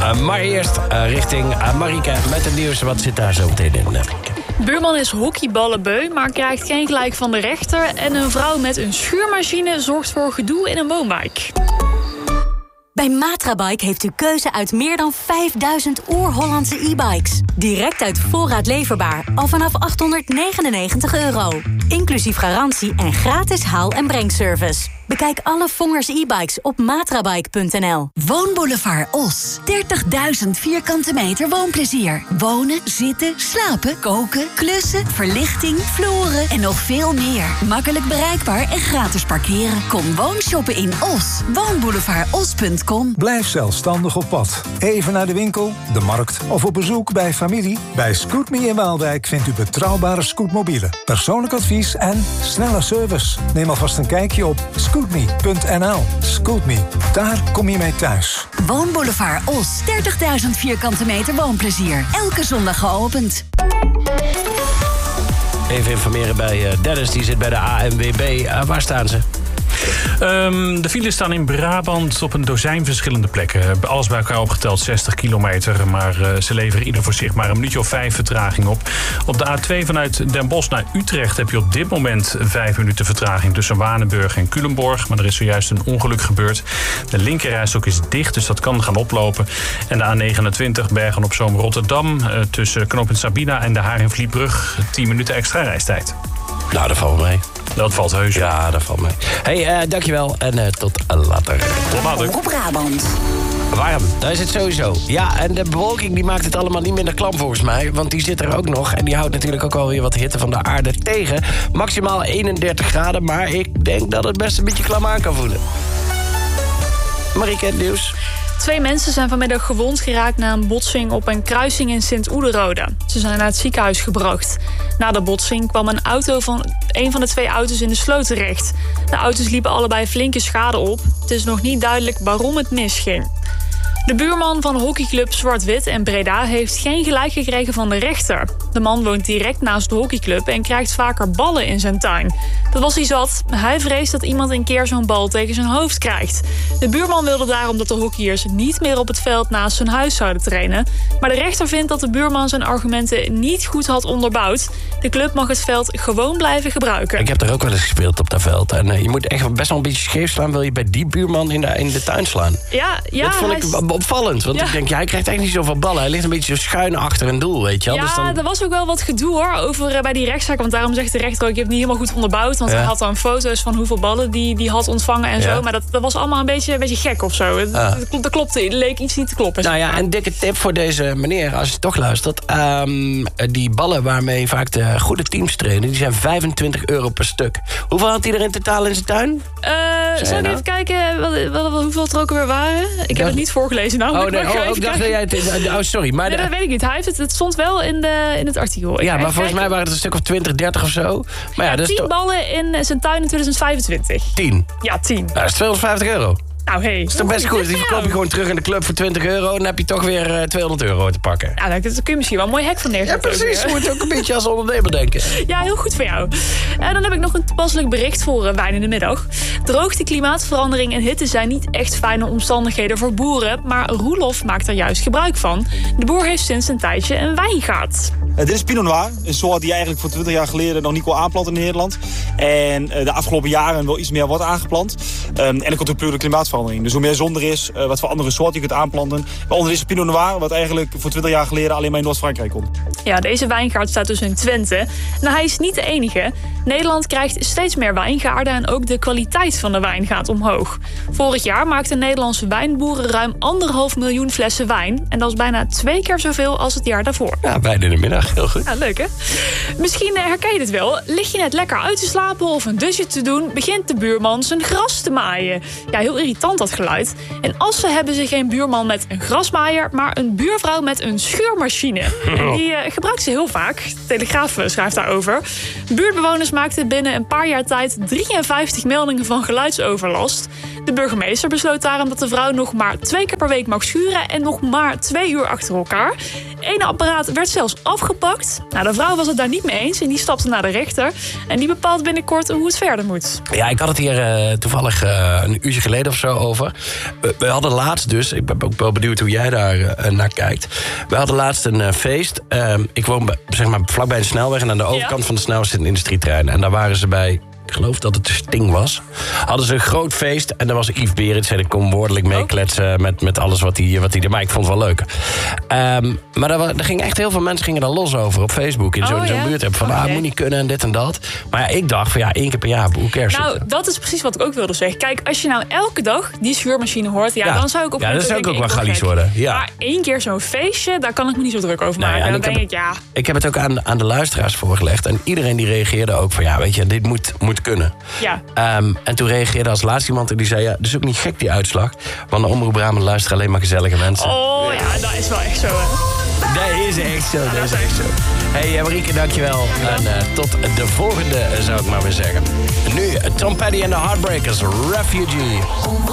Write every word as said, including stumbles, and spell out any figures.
Uh, maar eerst uh, richting uh, Marieke met het nieuws. Wat zit daar zo meteen in, Marieke? Buurman is hockeyballenbeu, maar krijgt geen gelijk van de rechter. En een vrouw met een schuurmachine zorgt voor gedoe in een woonwijk. Bij Matrabike heeft u keuze uit meer dan vijfduizend oer-Hollandse e-bikes. Direct uit voorraad leverbaar, al vanaf achthonderdnegenennegentig euro. Inclusief garantie en gratis haal- en brengservice. Bekijk alle Vongers e-bikes op matrabike punt n l. Woonboulevard Os. dertigduizend vierkante meter woonplezier. Wonen, zitten, slapen, koken, klussen, verlichting, vloeren en nog veel meer. Makkelijk bereikbaar en gratis parkeren. Kom woonshoppen in Os. woonboulevard os punt com. Blijf zelfstandig op pad. Even naar de winkel, de markt of op bezoek bij familie. Bij Scootme in Waalwijk vindt u betrouwbare scootmobielen, persoonlijk advies en snelle service. Neem alvast een kijkje op scootme punt n l. Scootme, daar kom je mee thuis. Woonboulevard Os, dertigduizend vierkante meter woonplezier. Elke zondag geopend. Even informeren bij uh, Dennis, die zit bij de A N W B. Uh, waar staan ze? Um, de files staan in Brabant op een dozijn verschillende plekken. Alles bij elkaar opgeteld zestig kilometer. Maar uh, ze leveren ieder voor zich maar een minuutje of vijf vertraging op. Op de A twee vanuit Den Bosch naar Utrecht heb je op dit moment vijf minuten vertraging tussen Wanenburg en Culemborg. Maar er is zojuist een ongeluk gebeurd. De linkerrijstok is dicht, dus dat kan gaan oplopen. En de A negenentwintig Bergen op Zoom Rotterdam. Uh, tussen knooppunt Sabina en de Haringvlietbrug tien minuten extra reistijd. Nou, dat valt mee. Dat valt heus. Ja, dat valt mee. Hey, uh, dankjewel en uh, tot later. Tot later. Op Brabant. Warm, daar is het sowieso. Ja, en de bewolking die maakt het allemaal niet minder klam volgens mij. Want die zit er ook nog. En die houdt natuurlijk ook wel weer wat hitte van de aarde tegen. Maximaal eenendertig graden. Maar ik denk dat het best een beetje klam aan kan voelen. Marieke, het nieuws. Twee mensen zijn vanmiddag gewond geraakt na een botsing op een kruising in Sint-Oederode. Ze zijn naar het ziekenhuis gebracht. Na de botsing kwam een auto van een van de twee auto's in de sloot terecht. De auto's liepen allebei flinke schade op. Het is nog niet duidelijk waarom het misging. De buurman van hockeyclub Zwart-Wit in Breda heeft geen gelijk gekregen van de rechter. De man woont direct naast de hockeyclub en krijgt vaker ballen in zijn tuin. Dat was hij zat. Hij vreest dat iemand een keer zo'n bal tegen zijn hoofd krijgt. De buurman wilde daarom dat de hockeyers niet meer op het veld naast zijn huis zouden trainen. Maar de rechter vindt dat de buurman zijn argumenten niet goed had onderbouwd. De club mag het veld gewoon blijven gebruiken. Ik heb er ook wel eens gespeeld op dat veld. En uh, je moet echt best wel een beetje scheef slaan, wil je bij die buurman in de, in de tuin slaan. Ja, ja. Dat vond ik is... opvallend. Want ja. ik denk, ja, hij krijgt echt niet zoveel ballen. Hij ligt een beetje zo schuin achter een doel, weet je wel. Ja, dus dan... er was ook wel wat gedoe hoor, over uh, bij die rechtszaak. Want daarom zegt de rechter ook, je hebt niet helemaal goed onderbouwd. Want ja. hij had dan foto's van hoeveel ballen die, die had ontvangen en ja. zo. Maar dat, dat was allemaal een beetje, een beetje gek of zo. Ah. Dat, dat klopte, het leek iets niet te kloppen. Nou ja, een dikke tip voor deze meneer, als je toch luistert. Um, die ballen waarmee vaak de goede teams trainen, die zijn vijfentwintig euro per stuk. Hoeveel had hij er in totaal in zijn tuin? Uh, zal ik nou? even kijken wat, wat, wat, hoeveel er ook weer waren? Ik heb dat... het niet voorgelezen. Nou, oh, nee, oh, ik dacht dat jij het... Oh, sorry. Maar nee, de... dat weet ik niet. Hij heeft het, het stond wel in, de, in het artikel. Ja, ik, maar volgens mij waren het een stuk of twintig, dertig of zo. Maar ja, ja, dus tien to... ballen in zijn tuin in twintig vijfentwintig. tien? Ja, tien. Nou, dat is tweehonderdvijftig euro. Nou, hé. Hey, dat is toch best goed. Die verkoop je gewoon terug in de club voor twintig euro... en dan heb je toch weer uh, tweehonderd euro te pakken. Ja, daar kun je misschien wel een mooi hek van neerzetten. Ja, precies. Je moet ook een beetje als ondernemer denken. Ja, heel goed voor jou. En dan heb ik nog een toepasselijk bericht voor uh, Wijn in de Middag. Droogte, klimaatverandering en hitte zijn niet echt fijne omstandigheden voor boeren... maar Roelof maakt er juist gebruik van. De boer heeft sinds een tijdje een wijngaard. Uh, dit is Pinot Noir, een soort die eigenlijk voor twintig jaar geleden nog niet kon aanplanten in Nederland. En uh, de afgelopen jaren wel iets meer wordt aangeplant. Um, en er komt ook puur de klimaatverandering. Dus hoe meer zon er is, uh, wat voor andere soorten je kunt aanplanten. Waaronder is Pinot Noir, wat eigenlijk voor twintig jaar geleden alleen maar in Noord-Frankrijk kon. Ja, deze wijngaard staat dus in Twente. Nou, hij is niet de enige. Nederland krijgt steeds meer wijngaarden en ook de kwaliteit van de wijn gaat omhoog. Vorig jaar maakten Nederlandse wijnboeren ruim anderhalf miljoen flessen wijn. En dat is bijna twee keer zoveel als het jaar daarvoor. Ja, wijn in de middag. Heel goed. Ja, leuk hè? Misschien herken je dit wel. Lig je net lekker uit te slapen of een dusje te doen... begint de buurman zijn gras te maaien. Ja, heel irritant dat geluid. En Assen hebben ze geen buurman met een grasmaaier... maar een buurvrouw met een schuurmachine. En die uh, gebruikt ze heel vaak. De Telegraaf schrijft daarover. Buurtbewoners maakten binnen een paar jaar tijd... drieënvijftig meldingen van geluidsoverlast. De burgemeester besloot daarom dat de vrouw nog maar twee keer per week mag schuren... en nog maar twee uur achter elkaar. Ene apparaat werd zelfs afgepakt. Nou, de vrouw was het daar niet mee eens en die stapte naar de rechter. En die bepaalt binnenkort hoe het verder moet. Ja, ik had het hier uh, toevallig uh, een uurtje geleden of zo zo over. We, we hadden laatst dus, ik ben ook wel benieuwd hoe jij daar uh, naar kijkt. We hadden laatst een uh, feest. Uh, ik woon bij, zeg maar, vlakbij een snelweg en aan de overkant ja. van de snelweg zit een industrieterrein. En daar waren ze bij... Ik geloof dat het de Sting was. Hadden ze een groot feest en daar was Yves Berends. En ik kon woordelijk meekletsen met, met alles wat hij wat deed. Maar ik vond het wel leuk. Um, maar daar, daar gingen echt heel veel mensen gingen daar los over op Facebook. In zo'n oh, zo ja? buurt. Van, okay. ah, moet niet kunnen en dit en dat. Maar ja, ik dacht van ja, één keer per jaar. Hoe cares? Nou, dat is precies wat ik ook wilde zeggen. Kijk, als je nou elke dag die schuurmachine hoort... Ja, ja. dan zou ik op Ja, dan zou ik ook wel galies worden. Ja. Maar één keer zo'n feestje, daar kan ik me niet zo druk over maken. Nou ja, dan denk ik, ja... Ik heb het ook aan, aan de luisteraars voorgelegd. En iedereen die reageerde ook van ja, weet je, dit moet, moet kunnen. Ja. Um, en toen reageerde als laatste iemand en die zei... ja, dat is ook niet gek die uitslag. Want de Omroep Brabant luisteren alleen maar gezellige mensen. Oh ja, dat is wel echt zo, hè. Dat is echt zo, dat is echt zo. Hey Marieke, dankjewel. Ja. En uh, tot de volgende, zou ik maar weer zeggen. Nu, Tom Petty en de Heartbreakers, Refugee.